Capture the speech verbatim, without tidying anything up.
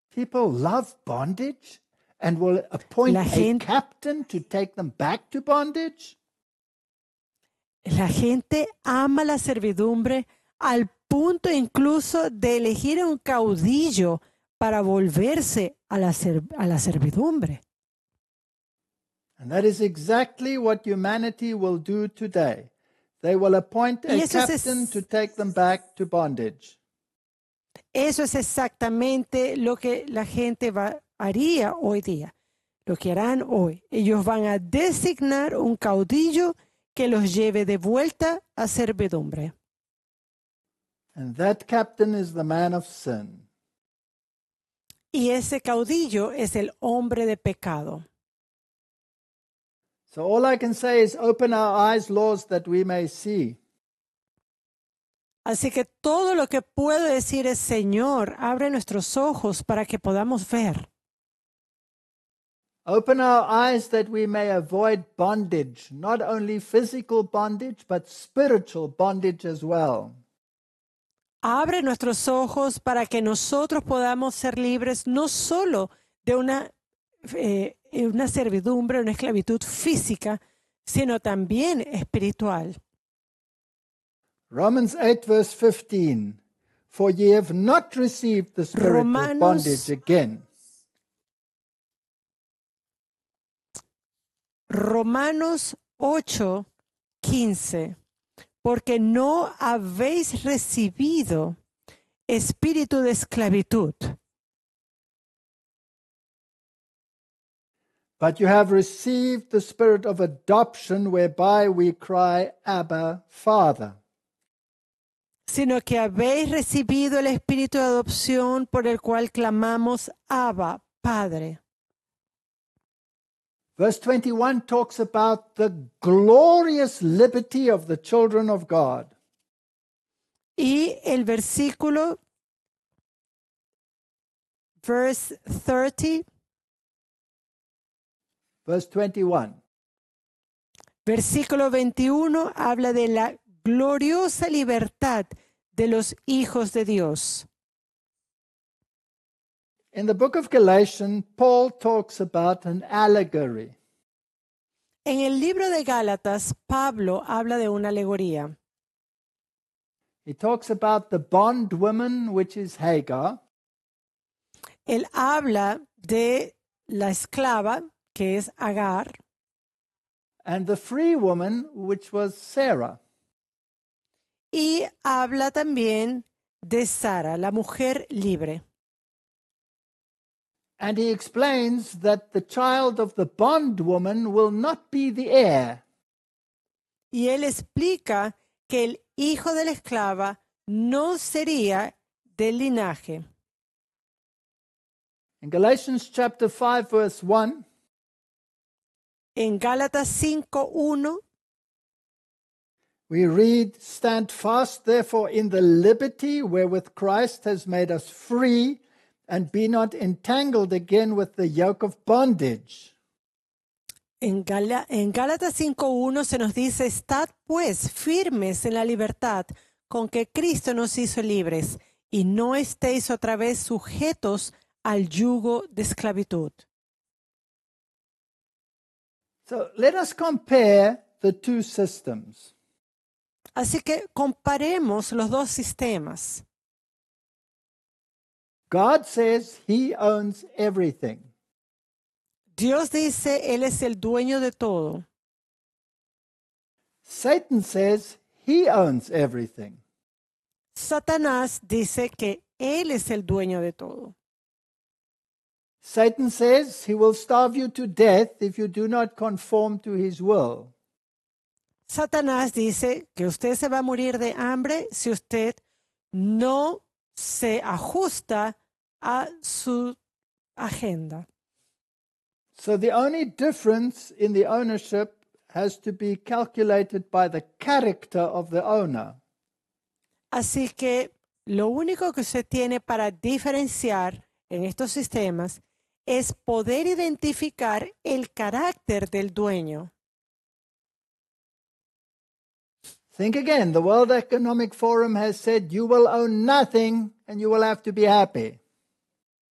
People love bondage and will appoint La a gente- captain to take them back to bondage. La gente ama la servidumbre al punto incluso de elegir a un caudillo para volverse a la, ser- a la servidumbre. And that is exactly what humanity will do today. They will appoint a Y eso es captain es- to take them back to bondage. Eso es exactamente lo que la gente va, haría hoy día, lo que harán hoy. Ellos van a designar un caudillo que los lleve de vuelta a servidumbre. And that captain is the man of sin. Y ese caudillo es el hombre de pecado. So all I can say is open our eyes, Lord, that we may see. Así que todo lo que puedo decir es, Señor, abre nuestros ojos para que podamos ver. Open our eyes that we may avoid bondage, not only physical bondage, but spiritual bondage as well. Abre nuestros ojos para que nosotros podamos ser libres no solo de una, eh, una servidumbre, una esclavitud física, sino también espiritual. Romans eight, verse fifteen. For ye have not received the spirit Romanos- of bondage again. Romanos ocho, quince. Porque no habéis recibido espíritu de esclavitud, But you have received the spirit of adoption, whereby we cry, Abba, Father. sino que habéis recibido el espíritu de adopción por el cual clamamos Abba, Padre. Verse twenty-one talks about the glorious liberty of the children of God. Y el versículo, verse thirty, Verse twenty-one. versículo veintiuno, habla de la gloriosa libertad de los hijos de Dios. In the book of Galatians, Paul talks about an allegory. En el libro de Gálatas, Pablo habla de una alegoría. He talks about the bondwoman, which is Hagar, Él habla de la esclava, que es Agar, and the free woman, which was Sarah. y habla también de Sara, la mujer libre. And he explains that the child of the bondwoman will not be the heir, Y él explica que el hijo de la esclava no sería del linaje. In Galatians chapter five, verse one, En Gálatas cinco uno we read, Stand fast, therefore, in the liberty wherewith Christ has made us free, and be not entangled again with the yoke of bondage. En, Gala- en Gálatas cinco uno se nos dice, estad pues firmes en la libertad con que Cristo nos hizo libres, y no estéis otra vez sujetos al yugo de esclavitud. So let us compare the two systems. Así que comparemos los dos sistemas. God says he owns everything. Dios dice, Él es el dueño de todo. Satan says he owns everything. Satanás dice que Él es el dueño de todo. Satan says he will starve you to death if you do not conform to his will. Satanás dice que usted se va a morir de hambre si usted no se ajusta a su agenda. So the only difference in the ownership has to be calculated by the character of the owner. Así que lo único que usted tiene para diferenciar en estos sistemas es poder identificar el carácter del dueño. Think again. The World Economic Forum has said you will own nothing and you will have to be happy.